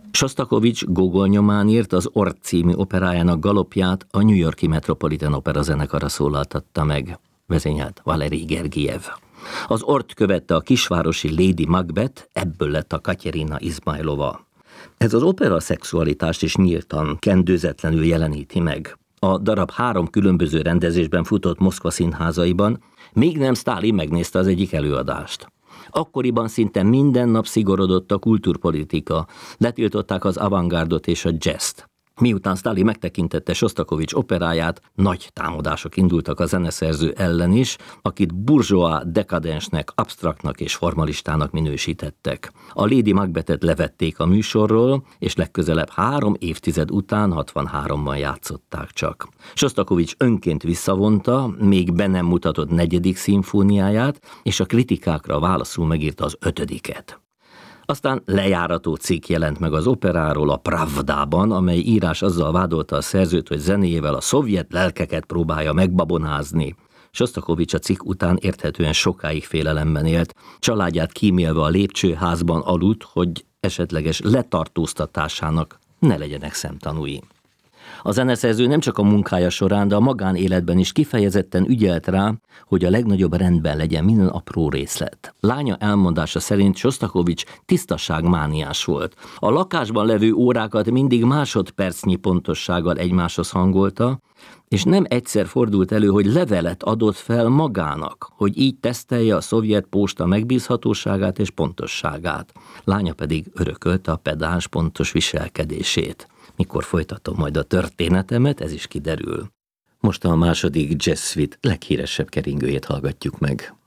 Sostakovich Gogol nyomán írt az Orr című operájának galopját a New York-i Metropolitan Opera zenekara szólaltatta meg. Vezényelt Valerij Gergijev. Az Orrt követte a kisvárosi Lady Macbeth, ebből lett a Katyerina Izmajlova. Ez az opera szexualitást is nyíltan, kendőzetlenül jeleníti meg. A darab 3 különböző rendezésben futott Moszkva színházaiban, még nem Sztálin megnézte az egyik előadást. Akkoriban szinte minden nap szigorodott a kultúrpolitika, letiltották az avantgárdot és a jazzt. Miután Sztálin megtekintette Sostakovich operáját, nagy támadások indultak a zeneszerző ellen is, akit burzsóá, dekadensnek, absztraktnak és formalistának minősítettek. A Lady Macbethet levették a műsorról, és legközelebb 3 évtized után 63-ban játszották csak. Sostakovich önként visszavonta, még be nem mutatott 4. szimfóniáját, és a kritikákra válaszul megírta az 5. Aztán lejárató cikk jelent meg az operáról a Pravdában, amely írás azzal vádolta a szerzőt, hogy zenéjével a szovjet lelkeket próbálja megbabonázni. Sostakovich a cikk után érthetően sokáig félelemben élt, családját kímélve a lépcsőházban aludt, hogy esetleges letartóztatásának ne legyenek szemtanúi. A zeneszerző nem csak a munkája során, de a magánéletben is kifejezetten ügyelt rá, hogy a legnagyobb rendben legyen minden apró részlet. Lánya elmondása szerint Sostakovich tisztaságmániás volt. A lakásban levő órákat mindig másodpercnyi pontossággal egymáshoz hangolta, és nem egyszer fordult elő, hogy levelet adott fel magának, hogy így tesztelje a szovjet posta megbízhatóságát és pontosságát. Lánya pedig örökölte a pedáns pontos viselkedését. Mikor folytatom majd a történetemet, ez is kiderül. Most a második jazz suite leghíresebb keringőjét hallgatjuk meg.